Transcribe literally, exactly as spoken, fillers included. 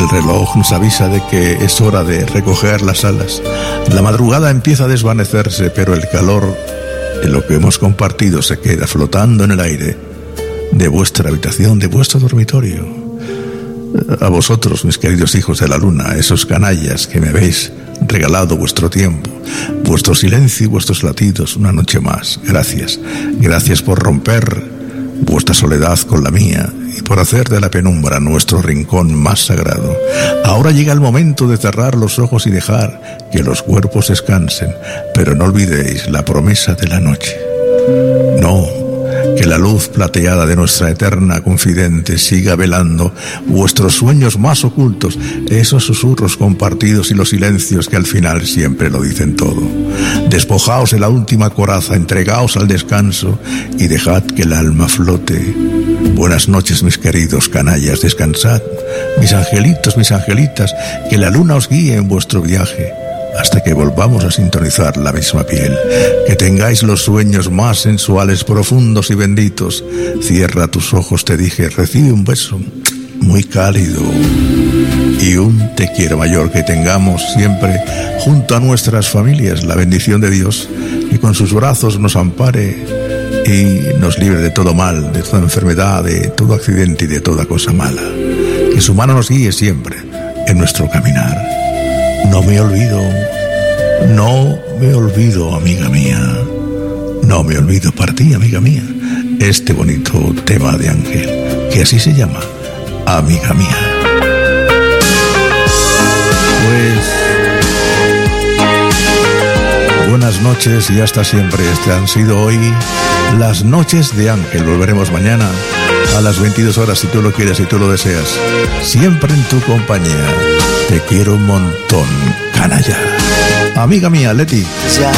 El reloj nos avisa de que es hora de recoger las alas. La madrugada empieza a desvanecerse, pero el calor de lo que hemos compartido se queda flotando en el aire de vuestra habitación, de vuestro dormitorio. A vosotros, mis queridos hijos de la luna, esos canallas que me habéis regalado vuestro tiempo, vuestro silencio y vuestros latidos una noche más. Gracias. Gracias por romper vuestra soledad con la mía y por hacer de la penumbra nuestro rincón más sagrado. Ahora llega el momento de cerrar los ojos y dejar que los cuerpos descansen, pero no olvidéis la promesa de la noche. No, que la luz plateada de nuestra eterna confidente siga velando vuestros sueños más ocultos, esos susurros compartidos y los silencios que al final siempre lo dicen todo. Despojaos de la última coraza, entregaos al descanso y dejad que el alma flote. Buenas noches, mis queridos canallas, descansad, mis angelitos, mis angelitas, que la luna os guíe en vuestro viaje hasta que volvamos a sintonizar la misma piel. Que tengáis los sueños más sensuales, profundos y benditos. Cierra tus ojos, te dije, recibe un beso muy cálido y un te quiero mayor. Que tengamos siempre junto a nuestras familias la bendición de Dios, que con sus brazos nos ampare y nos libre de todo mal, de toda enfermedad, de todo accidente y de toda cosa mala. Que su mano nos guíe siempre en nuestro caminar. No me olvido, no me olvido, amiga mía, no me olvido para ti, amiga mía, este bonito tema de Ángel, que así se llama, Amiga Mía. Pues buenas noches y hasta siempre. Este han sido hoy las noches de Ángel. Volveremos mañana a las veintidós horas, si tú lo quieres, si tú lo deseas, siempre en tu compañía. Te quiero un montón, canalla. Amiga mía, Leti. Ya